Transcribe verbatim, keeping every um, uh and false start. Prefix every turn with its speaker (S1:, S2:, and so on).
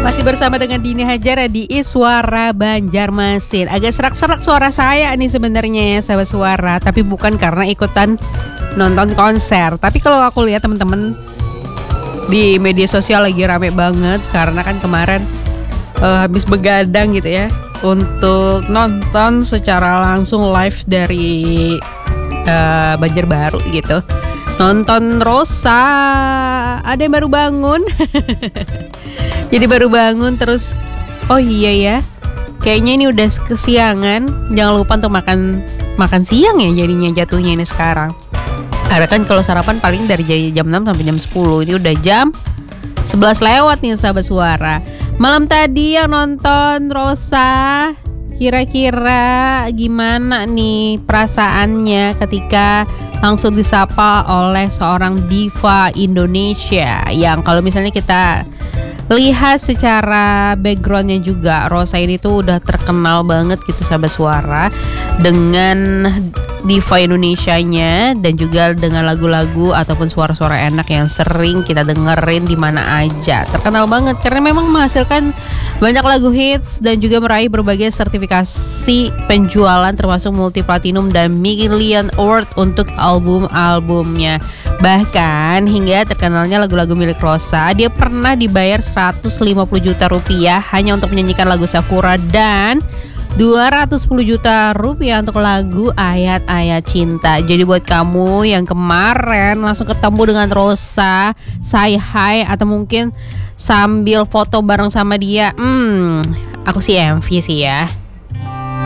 S1: Masih bersama dengan Dini Hajara di Suara Banjarmasin. Agak serak-serak suara saya nih sebenarnya ya sahabat suara, tapi bukan karena ikutan nonton konser. Tapi kalau aku lihat teman-teman di media sosial lagi rame banget karena kan kemarin uh, habis begadang gitu ya untuk nonton secara langsung live dari uh, Banjarbaru gitu. Nonton Rosa, ada yang baru bangun. Jadi baru bangun terus, oh iya ya, kayaknya ini udah kesiangan. Jangan lupa untuk makan makan siang ya jadinya jatuhnya ini sekarang. Karena kan kalau sarapan paling dari jam enam sampai jam sepuluh. Ini udah jam sebelas lewat nih sahabat suara. Malam tadi yang nonton Rosa, kira-kira gimana nih perasaannya ketika langsung disapa oleh seorang diva Indonesia yang kalau misalnya kita lihat secara backgroundnya juga, Rosa ini tuh udah terkenal banget gitu sahabat suara dengan diva Indonesianya dan juga dengan lagu-lagu ataupun suara-suara enak yang sering kita dengerin di mana aja. Terkenal banget karena memang menghasilkan banyak lagu hits dan juga meraih berbagai sertifikasi penjualan termasuk multi platinum dan million award untuk album-albumnya. Bahkan hingga terkenalnya lagu-lagu milik Rosa, dia pernah dibayar seratus lima puluh juta rupiah hanya untuk menyanyikan lagu Sakura dan dua ratus sepuluh juta rupiah untuk lagu Ayat-Ayat Cinta. Jadi buat kamu yang kemarin langsung ketemu dengan Rosa, say hi atau mungkin sambil foto bareng sama dia, hmm, aku sih envy sih ya.